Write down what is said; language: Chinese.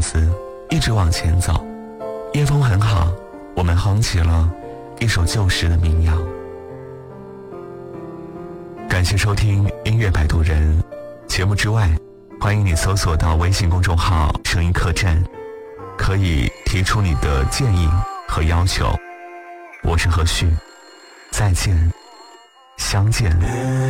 子一直往前走。夜风很好，我们哼起了一首旧时的民谣。感谢收听音乐摆渡人节目之外，欢迎你搜索到微信公众号声音客栈，可以提出你的建议和要求。我是何旭，再见，相见。